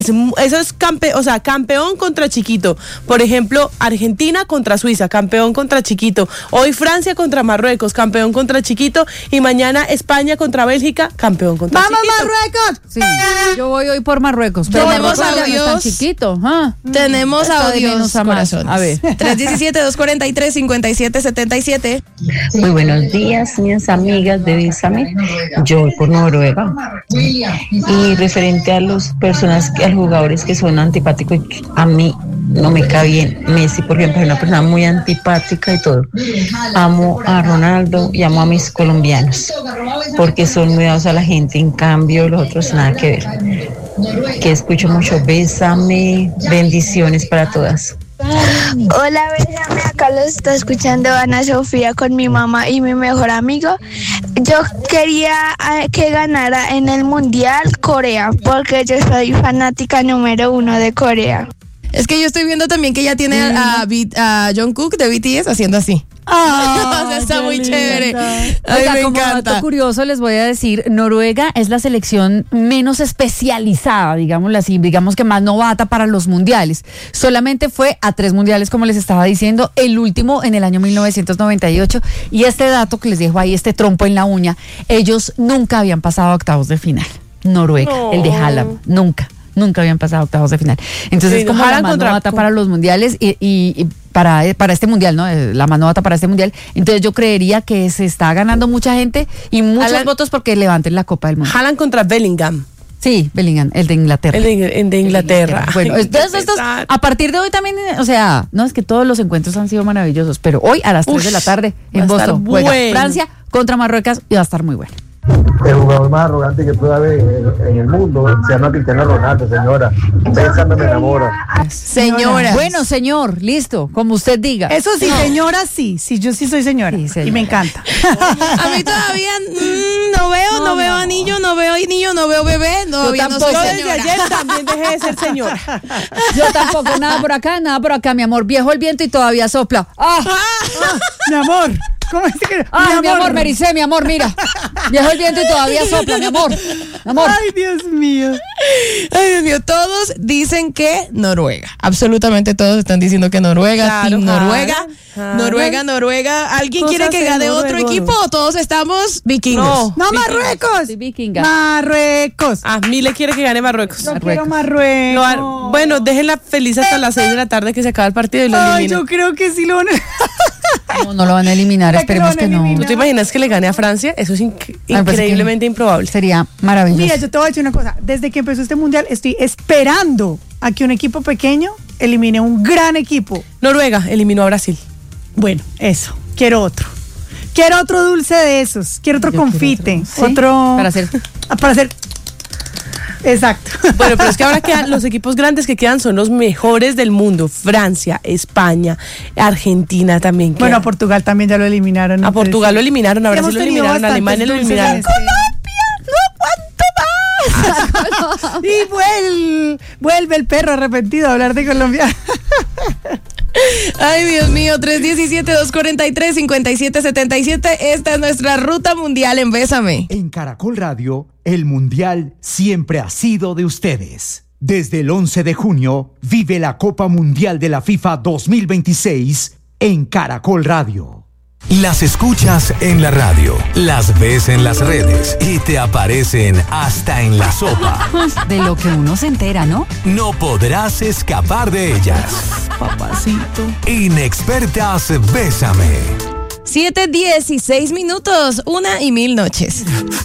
Eso es campeón contra chiquito. Por ejemplo, Argentina contra Suiza, campeón contra chiquito. Hoy Francia contra Marruecos, campeón contra chiquito. Y mañana España contra Bélgica, campeón contra ¡Vamos, chiquito. Marruecos! Sí, yo voy hoy por Marruecos. Tenemos Marruecos ya no es tan audios. chiquito. Tenemos Está de audios, menos a más. corazones. A ver. 317-243-5777. Muy buenos días, mis amigas de Bésame. Yo voy por Noruega. Y referente a los jugadores que son antipáticos, a mí no me cae bien. Messi, por ejemplo, es una persona muy antipática y todo. Amo a Ronaldo y amo a mis colombianos porque son muy dados a la gente. En cambio, los otros nada que ver. Que escucho mucho. Bésame. Bendiciones para todas. Hola, Bésame, acá los está escuchando Ana Sofía con mi mamá y mi mejor amigo. Yo quería que ganara en el Mundial Corea, porque yo soy fanática número 1 de Corea. Es que yo estoy viendo también que ya tiene a Jungkook de BTS haciendo así. O sea, está muy chévere. Oiga, me como encanta. dato curioso les voy a decir, Noruega es la selección menos especializada, digámoslo así, digamos que más novata para los mundiales. Solamente fue a 3 mundiales, como les estaba diciendo, el último en el año 1998. Y este dato que les dejo ahí, este trompo en la uña, ellos nunca habían pasado a octavos de final. Noruega, el de Haaland, nunca habían pasado a octavos de final. Entonces, Sí, como la más novata para los mundiales y para este mundial, ¿no? La más novata para este mundial. Entonces yo creería que se está ganando mucha gente y muchos votos porque levanten la Copa del Mundo. Haaland contra Bellingham. Sí, Bellingham, el de Inglaterra. El de Inglaterra. Bueno, Ay, entonces estos, a partir de hoy también, o sea, no es que todos los encuentros han sido maravillosos, pero hoy a las 3 de la tarde en va a estar Boston juega bueno. Francia contra Marruecos y va a estar muy bueno. El jugador más arrogante que puede haber en el mundo se llama Cristiano Ronaldo, señora. Bésame, me enamora. Señora. Bueno, señor, listo, como usted diga. Eso sí, señora, sí, yo sí soy señora. Sí, señora. Y me encanta. A mí todavía no veo anillo, no veo bebé, todavía no soy Yo desde señora. ayer también dejé de ser señora. Yo tampoco, nada por acá, mi amor. Viejo el viento y todavía sopla. Mi amor, ¿cómo es que? Mi amor, me ericé, mi amor, mira. Viejo el viento y todavía sopla, mi amor. Ay, Dios mío. Ay, Dios mío, todos dicen que Noruega. Absolutamente todos están diciendo que Noruega, Claro, Team Noruega. Haaland. Noruega. ¿Alguien Cosas quiere que de gane otro Noruego. equipo o todos estamos vikingos? No, Marruecos. Sí, vikinga. Marruecos. Mile quiere que gane Marruecos. Yo quiero Marruecos. Bueno, déjenla feliz hasta las 6 de la tarde que se acaba el partido y lo Ay, eliminan. yo creo que sí lo van a... No lo van a eliminar, ¿Será que lo esperemos van a que no. eliminar? ¿Tú te imaginas que le gane a Francia? Eso es Me parece increíblemente improbable. Sería maravilloso. Mira, yo te voy a decir una cosa. Desde que empezó este mundial estoy esperando a que un equipo pequeño elimine un gran equipo. Noruega eliminó a Brasil. Bueno, eso. Quiero otro. Quiero otro dulce de esos. Quiero otro Yo quiero confite. otro. ¿Sí? Otro... Para hacer... Exacto. Bueno, pero es que ahora quedan los equipos grandes que quedan son los mejores del mundo. Francia, España, Argentina también. Bueno, a Portugal también ya lo eliminaron. A Portugal lo eliminaron, a Sí, Brasil hemos lo tenido eliminaron, a Alemania lo bastantes eliminaron. dulces en Y vuelve el perro arrepentido a hablar de Colombia. Ay, Dios mío, 317-243-5777. Esta es nuestra ruta mundial en Bésame. En Caracol Radio, el Mundial siempre ha sido de ustedes. Desde el 11 de junio, vive la Copa Mundial de la FIFA 2026 en Caracol Radio. Las escuchas en la radio, las ves en las redes y te aparecen hasta en la sopa. De lo que uno se entera, ¿no? No podrás escapar de ellas. Papacito. Inexpertas Bésame. 7:16, 1:1000 noches.